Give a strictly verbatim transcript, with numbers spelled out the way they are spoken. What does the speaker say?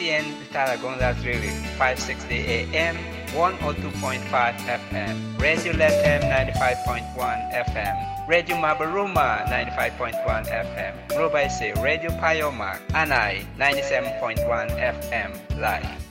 C N Tarragona Drilling, five sixty A M, one oh two point five F M, Radio Lethem ninety-five point one F M, Radio Mabaruma ninety-five point one F M, Robaise Radio Payoma, Anai ninety-seven point one F M live.